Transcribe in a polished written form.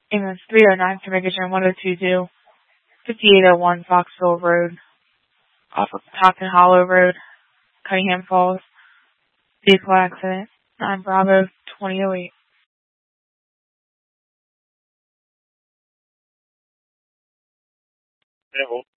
Ambulance 309 for Megagen 1022, 5801 Foxville Road, off of Tompkins Hollow Road, Cunningham Falls. Vehicle accident, 9 Bravo 2008. Yeah, well,